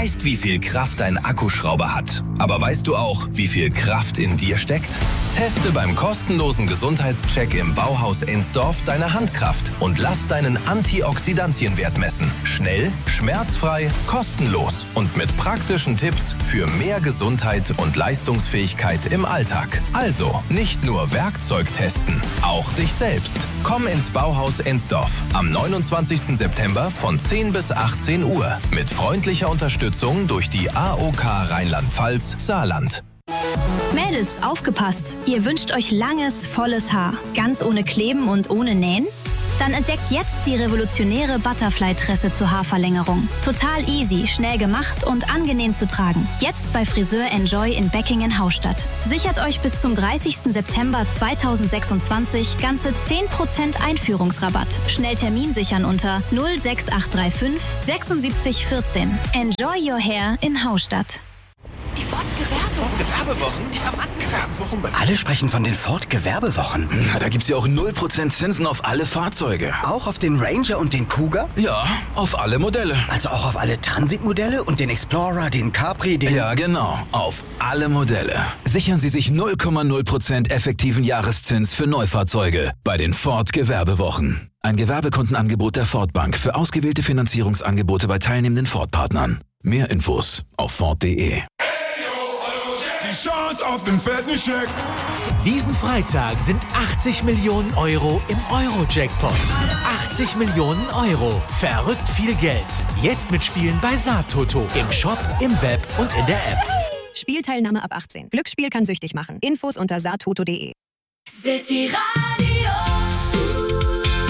weißt, wie viel Kraft ein Akkuschrauber hat. Aber weißt du auch, wie viel Kraft in dir steckt? Teste beim kostenlosen Gesundheitscheck im Bauhaus Ensdorf deine Handkraft und lass deinen Antioxidantienwert messen. Schnell, schmerzfrei, kostenlos und mit praktischen Tipps für mehr Gesundheit und Leistungsfähigkeit im Alltag. Also nicht nur Werkzeug testen, auch dich selbst. Komm ins Bauhaus Ensdorf am 29. September von 10 bis 18 Uhr mit freundlicher Unterstützung durch die AOK Rheinland-Pfalz Saarland. Mädels, aufgepasst! Ihr wünscht euch langes, volles Haar. Ganz ohne Kleben und ohne Nähen? Dann entdeckt jetzt die revolutionäre Butterfly-Tresse zur Haarverlängerung. Total easy, schnell gemacht und angenehm zu tragen. Jetzt bei Friseur Enjoy in Beckingen-Haustadt. Sichert euch bis zum 30. September 2026 ganze 10% Einführungsrabatt. Schnell Termin sichern unter 06835 76 14. Enjoy your hair in Haustadt. Die Ford-Gewerbewochen? Diamanten-Gewerbewochen? Alle sprechen von den Ford-Gewerbewochen. Na, da gibt's ja auch 0% Zinsen auf alle Fahrzeuge. Auch auf den Ranger und den Kuga? Ja, auf alle Modelle. Also auch auf alle Transit-Modelle und den Explorer, den Capri, den... Ja, genau. Auf alle Modelle. Sichern Sie sich 0,0% effektiven Jahreszins für Neufahrzeuge bei den Ford-Gewerbewochen. Ein Gewerbekundenangebot der Ford Bank für ausgewählte Finanzierungsangebote bei teilnehmenden Ford-Partnern. Mehr Infos auf Ford.de. Die Chance auf den fetten Scheck. Diesen Freitag sind 80 Millionen Euro im Euro-Jackpot. 80 Millionen Euro. Verrückt viel Geld. Jetzt mitspielen bei Saattoto. Im Shop, im Web und in der App. Spielteilnahme ab 18. Glücksspiel kann süchtig machen. Infos unter saattoto.de. City Radio.